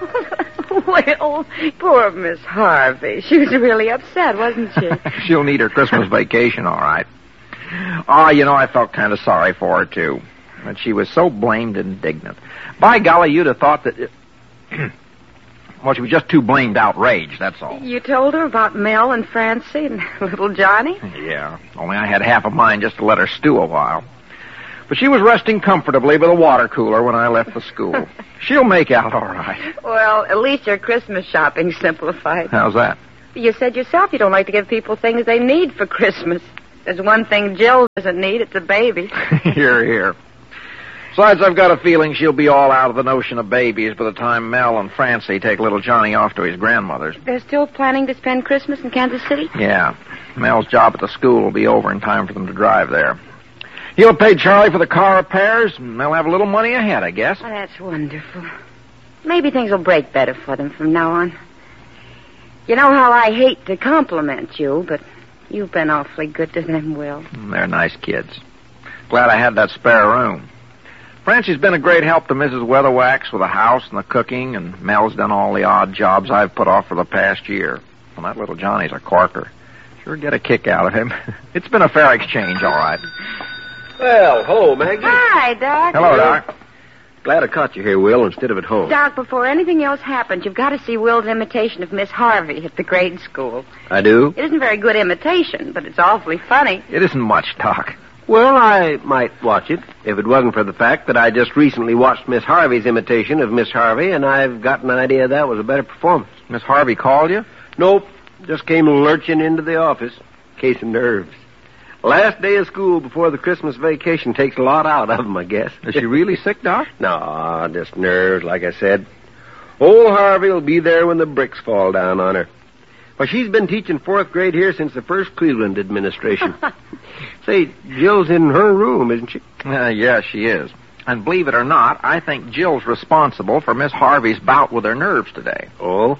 Well, poor Miss Harvey. She was really upset, wasn't she? She'll need her Christmas vacation, all right. Oh, I felt kind of sorry for her, too. But she was so blamed indignant. By golly, you'd have thought that... Well, she was just too blamed outraged, that's all. You told her about Mel and Francie and little Johnny? Yeah, only I had half a mind just to let her stew a while. But she was resting comfortably by the water cooler when I left the school. She'll make out all right. Well, at least your Christmas shopping's simplified. How's that? You said yourself you don't like to give people things they need for Christmas. There's one thing Jill doesn't need, it's a baby. Here. Besides, I've got a feeling she'll be all out of the notion of babies by the time Mel and Francie take little Johnny off to his grandmother's. They're still planning to spend Christmas in Kansas City? Yeah. Mel's job at the school will be over in time for them to drive there. He'll pay Charlie for the car repairs, and they'll have a little money ahead, I guess. Oh, that's wonderful. Maybe things will break better for them from now on. You know how I hate to compliment you, but you've been awfully good to them, Will. They're nice kids. Glad I had that spare room. Francie's been a great help to Mrs. Weatherwax with the house and the cooking, and Mel's done all the odd jobs I've put off for the past year. Well, that little Johnny's a corker. Sure get a kick out of him. It's been a fair exchange, all right. Well, hello, Maggie. Hi, Doc. Hello, Doc. Glad I caught you here, Will, instead of at home. Doc, before anything else happens, you've got to see Will's imitation of Miss Harvey at the grade school. I do? It isn't very good imitation, but it's awfully funny. It isn't much, Doc. Well, I might watch it, if it wasn't for the fact that I just recently watched Miss Harvey's imitation of Miss Harvey, and I've got an idea that was a better performance. Miss Harvey called you? Nope. Just came lurching into the office. Case of nerves. Last day of school before the Christmas vacation takes a lot out of them, I guess. Is she really sick, Doc? No, just nerves, like I said. Old Harvey will be there when the bricks fall down on her. Well, she's been teaching 4th grade here since the first Cleveland administration. Say, Jill's in her room, isn't she? Yeah, she is. And believe it or not, I think Jill's responsible for Miss Harvey's bout with her nerves today. Oh?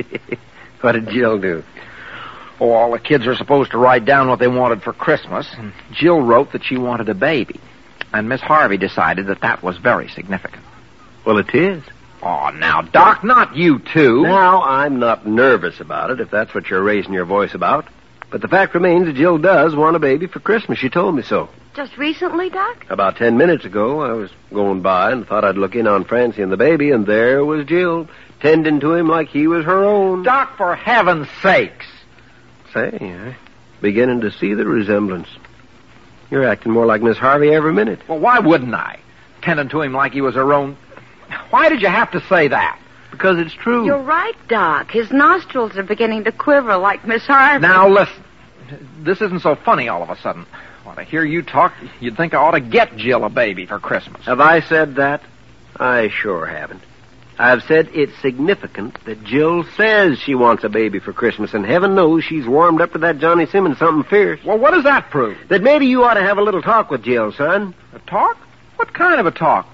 What did Jill do? Oh, all the kids are supposed to write down what they wanted for Christmas, and Jill wrote that she wanted a baby. And Miss Harvey decided that was very significant. Well, it is. Oh, now, Doc, not you too. Now, I'm not nervous about it, if that's what you're raising your voice about. But the fact remains that Jill does want a baby for Christmas. She told me so. Just recently, Doc? About 10 minutes ago, I was going by and thought I'd look in on Francie and the baby, and there was Jill, tending to him like he was her own. Doc, for heaven's sakes. Say, I'm beginning to see the resemblance. You're acting more like Miss Harvey every minute. Well, why wouldn't I? Tending to him like he was her own... Why did you have to say that? Because it's true. You're right, Doc. His nostrils are beginning to quiver like Miss Harvey. Now, listen. This isn't so funny all of a sudden. Well, to hear you talk, you'd think I ought to get Jill a baby for Christmas. Have I said that? I sure haven't. I've said it's significant that Jill says she wants a baby for Christmas, and heaven knows she's warmed up to that Johnny Simmons something fierce. Well, what does that prove? That maybe you ought to have a little talk with Jill, son. A talk? What kind of a talk?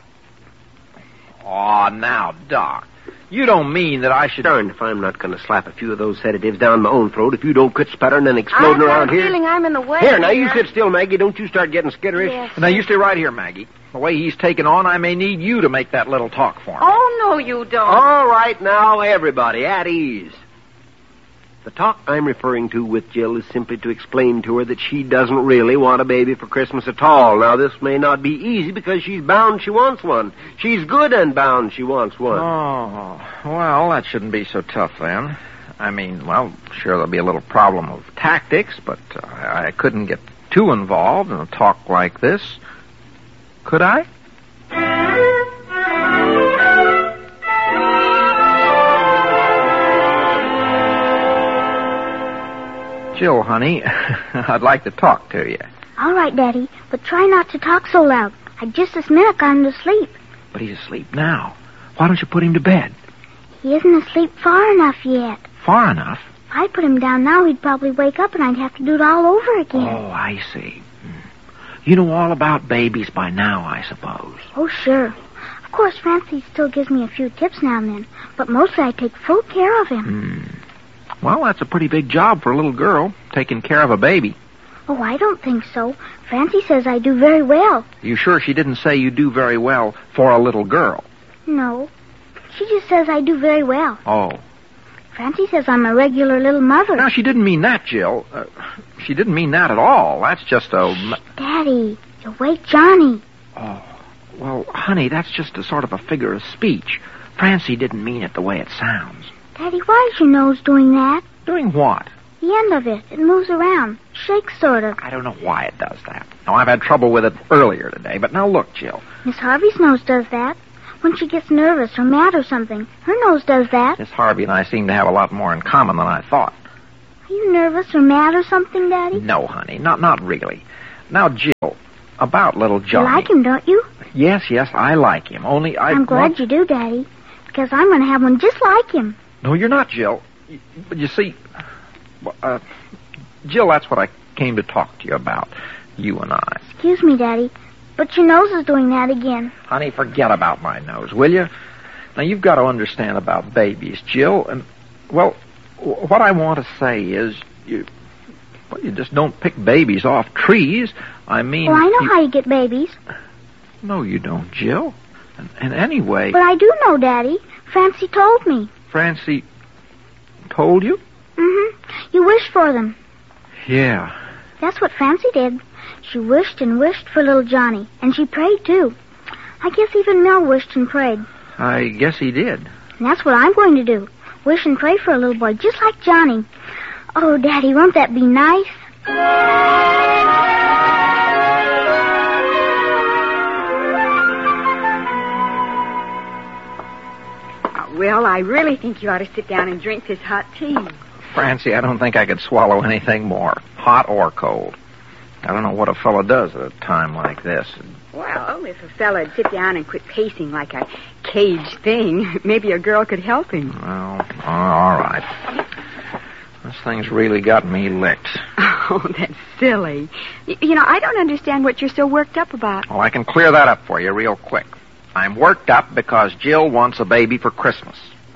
Aw, now, Doc. You don't mean that I should... Darned if I'm not going to slap a few of those sedatives down my own throat if you don't quit sputtering and exploding around here. I'm feeling I'm in the way. Here, now, you sit still, Maggie. Don't you start getting skitterish. Yes. Now, you stay right here, Maggie. The way he's taken on, I may need you to make that little talk for him. Oh, no, you don't. All right, now, everybody, at ease. The talk I'm referring to with Jill is simply to explain to her that she doesn't really want a baby for Christmas at all. Now, this may not be easy because she's bound she wants one. She's good and bound she wants one. Oh, well, that shouldn't be so tough then. I mean, well, sure, there'll be a little problem of tactics, but I couldn't get too involved in a talk like this. Could I? Jill, honey, I'd like to talk to you. All right, Daddy, but try not to talk so loud. I just this minute got him to sleep. But he's asleep now. Why don't you put him to bed? He isn't asleep far enough yet. Far enough? If I put him down now, he'd probably wake up and I'd have to do it all over again. Oh, I see. You know all about babies by now, I suppose. Oh, sure. Of course, Francie still gives me a few tips now and then, but mostly I take full care of him. Well, that's a pretty big job for a little girl, taking care of a baby. Oh, I don't think so. Francie says I do very well. You sure she didn't say you do very well for a little girl? No. She just says I do very well. Oh. Francie says I'm a regular little mother. Now, she didn't mean that, Jill. She didn't mean that at all. That's just a... Daddy, you'll wake Johnny. Oh, well, honey, that's just a sort of a figure of speech. Francie didn't mean it the way it sounds. Daddy, why is your nose doing that? Doing what? The end of it. It moves around. Shakes sort of. I don't know why it does that. Now, I've had trouble with it earlier today, but now look, Jill. Miss Harvey's nose does that. When she gets nervous or mad or something, her nose does that. Miss Harvey and I seem to have a lot more in common than I thought. Are you nervous or mad or something, Daddy? No, honey, not really. Now, Jill, about little Johnny. You like him, don't you? Yes, I like him. Only I'm glad you do, Daddy, because I'm going to have one just like him. No, you're not, Jill. But you see, Jill, that's what I came to talk to you about, you and I. Excuse me, Daddy, but your nose is doing that again. Honey, forget about my nose, will you? Now, you've got to understand about babies, Jill, and, well, what I want to say is you just don't pick babies off trees. I mean... Well, I know how you get babies. No, you don't, Jill. And anyway... But I do know, Daddy. Francie told me. Francie told you? Mm-hmm. You wished for them. Yeah. That's what Francie did. She wished and wished for little Johnny, and she prayed, too. I guess even Mel wished and prayed. I guess he did. And that's what I'm going to do. Wish and pray for a little boy just like Johnny. Oh, Daddy, won't that be nice? Well, I really think you ought to sit down and drink this hot tea. Francie, I don't think I could swallow anything more, hot or cold. I don't know what a fellow does at a time like this. Well, if a fella'd sit down and quit pacing like a caged thing, maybe a girl could help him. Well, all right. This thing's really got me licked. Oh, that's silly. You know, I don't understand what you're so worked up about. Well, I can clear that up for you real quick. I'm worked up because Jill wants a baby for Christmas.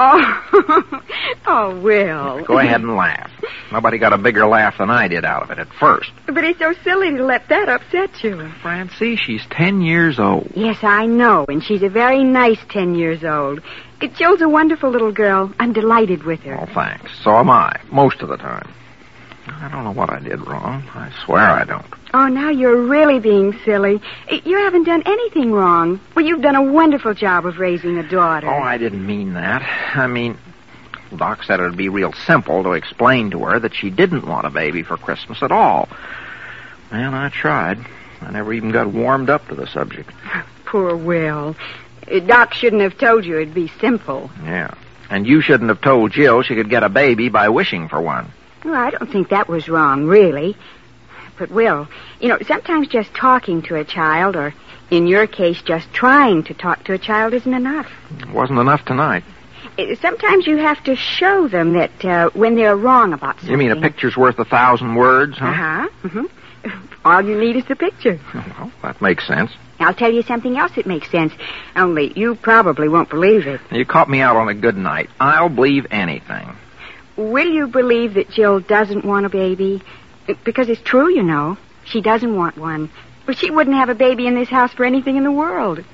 Oh, oh, Will. Go ahead and laugh. Nobody got a bigger laugh than I did out of it at first. But it's so silly to let that upset you. Francie, she's 10 years old. Yes, I know, and she's a very nice 10 years old. Jill's a wonderful little girl. I'm delighted with her. Oh, thanks. So am I, most of the time. I don't know what I did wrong. I swear I don't. Oh, now you're really being silly. You haven't done anything wrong. Well, you've done a wonderful job of raising a daughter. Oh, I didn't mean that. I mean, Doc said it would be real simple to explain to her that she didn't want a baby for Christmas at all. And I tried. I never even got warmed up to the subject. Poor Will. Doc shouldn't have told you it'd be simple. Yeah. And you shouldn't have told Jill she could get a baby by wishing for one. Well, I don't think that was wrong, really. But, Will, you know, sometimes just talking to a child, or in your case, just trying to talk to a child isn't enough. It wasn't enough tonight. Sometimes you have to show them that when they're wrong about something. You mean a picture's worth 1,000 words, huh? Uh-huh. Mm-hmm. All you need is the picture. Well, that makes sense. I'll tell you something else that makes sense, only you probably won't believe it. You caught me out on a good night. I'll believe anything. Will you believe that Jill doesn't want a baby? Because it's true, you know. She doesn't want one. But she wouldn't have a baby in this house for anything in the world.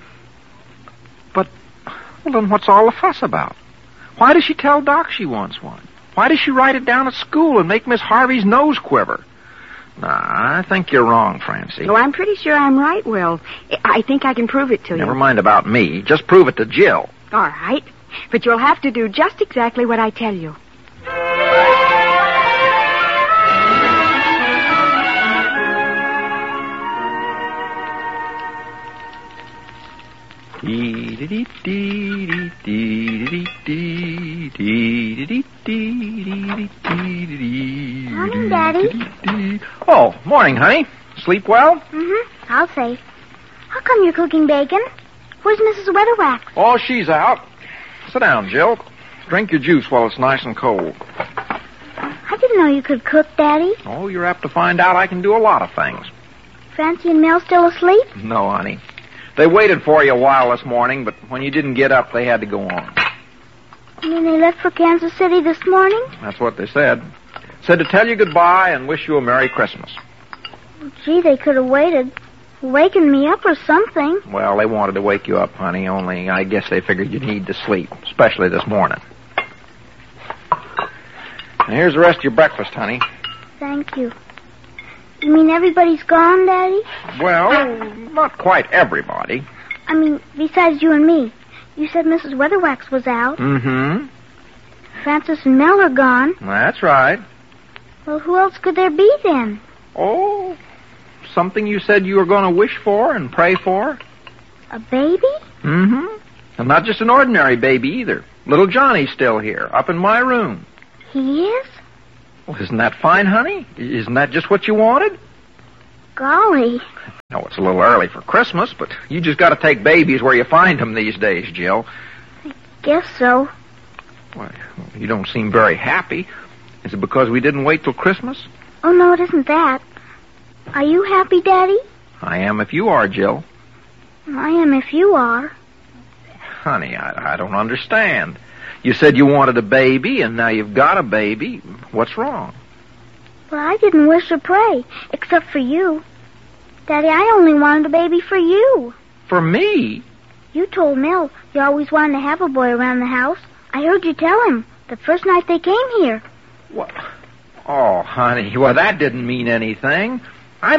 But, well, then what's all the fuss about? Why does she tell Doc she wants one? Why does she write it down at school and make Miss Harvey's nose quiver? Nah, I think you're wrong, Francie. Well, I'm pretty sure I'm right, Will. I think I can prove it to you. Never mind about me. Just prove it to Jill. All right. But you'll have to do just exactly what I tell you. Morning, Daddy. Oh, morning, honey. Sleep well? Mm-hmm. I'll say. How come you're cooking bacon? Where's Mrs. Weatherwax? Oh, she's out. Sit down, Jill. Drink your juice while it's nice and cold. I didn't know you could cook, Daddy. Oh, you're apt to find out I can do a lot of things. Francie and Mel still asleep? No, honey. They waited for you a while this morning, but when you didn't get up, they had to go on. You mean they left for Kansas City this morning? That's what they said. Said to tell you goodbye and wish you a Merry Christmas. Well, gee, they could have waited. waking me up or something. Well, they wanted to wake you up, honey, only I guess they figured you'd need to sleep, especially this morning. Now, here's the rest of your breakfast, honey. Thank you. You mean everybody's gone, Daddy? Well, not quite everybody. I mean, besides you and me. You said Mrs. Weatherwax was out. Mm-hmm. Francis and Mel are gone. That's right. Well, who else could there be then? Oh, something you said you were going to wish for and pray for? A baby? Mm-hmm. And not just an ordinary baby either. Little Johnny's still here, up in my room. He is? Well, isn't that fine, honey? Isn't that just what you wanted? Golly. No, it's a little early for Christmas, but you just got to take babies where you find them these days, Jill. Guess so. Why, you don't seem very happy. Is it because we didn't wait till Christmas? Oh, no, it isn't that. Are you happy, Daddy? I am if you are, Jill. I am if you are. Honey, I don't understand. You said you wanted a baby, and now you've got a baby. What's wrong? Well, I didn't wish or pray, except for you. Daddy, I only wanted a baby for you. For me? You told Mel you always wanted to have a boy around the house. I heard you tell him the first night they came here. What? Oh, honey, well, that didn't mean anything.